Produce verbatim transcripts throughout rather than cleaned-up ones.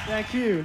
Thank you.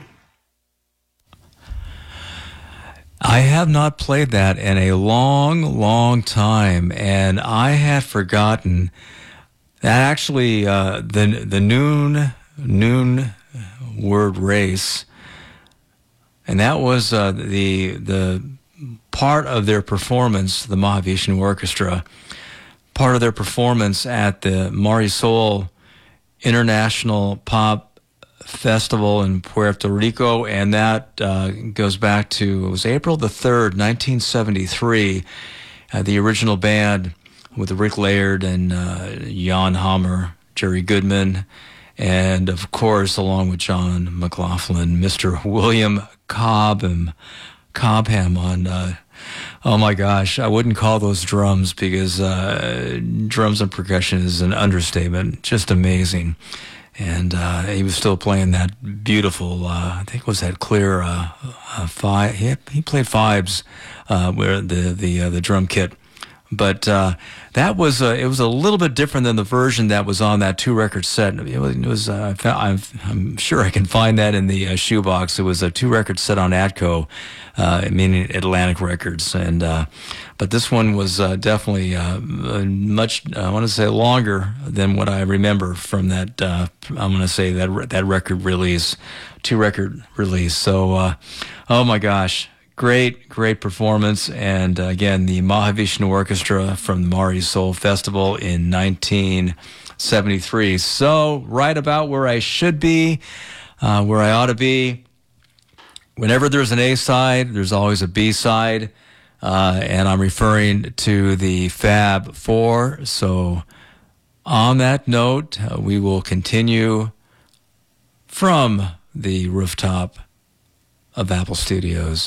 I have not played that in a long, long time, and I had forgotten that actually uh, the the noon noon word race, and that was uh, the the part of their performance, the Mahavishnu Orchestra, part of their performance at the Marisol International Pop Festival in Puerto Rico, and that uh, goes back to, it was April the third, nineteen seventy-three. Uh, the original band with Rick Laird and uh, Jan Hammer, Jerry Goodman, and of course, along with John McLaughlin, Mister William Cobham, Cobham on, uh, oh my gosh, I wouldn't call those drums because uh, drums and percussion is an understatement, just amazing. And uh, he was still playing that beautiful, uh, I think it was that clear uh, uh, five. He, he played fives, uh, where the the uh, the drum kit. But uh, that was uh, it was a little bit different than the version that was on that two record set. It was, it was uh, I'm, I'm sure I can find that in the uh, shoebox. It was a two record set on Atco, uh, meaning Atlantic Records, and uh, but this one was uh, definitely uh, much I want to say longer than what I remember from that. Uh, I'm going to say that that record release, two record release. So, uh, oh my gosh. Great, great performance. And uh, again, the Mahavishnu Orchestra from the Marisol Festival in nineteen seventy-three. So, right about where I should be, uh, where I ought to be. Whenever there's an A side, there's always a B side. Uh, and I'm referring to the Fab Four. So, on that note, uh, we will continue from the rooftop of Apple Studios,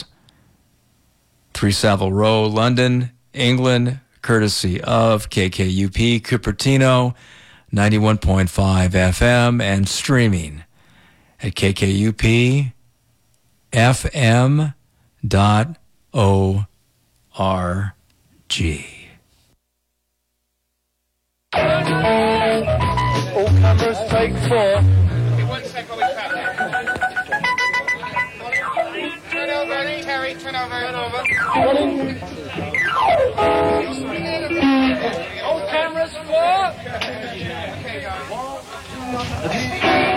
three Savile Row, London, England, courtesy of K K U P Cupertino, ninety-one point five F M, and streaming at K K U P F M dot O R G. All cameras, take four. One sec while we cut there. Turn over, Harry, turn over. Turn over. All cameras, four. Okay, guys.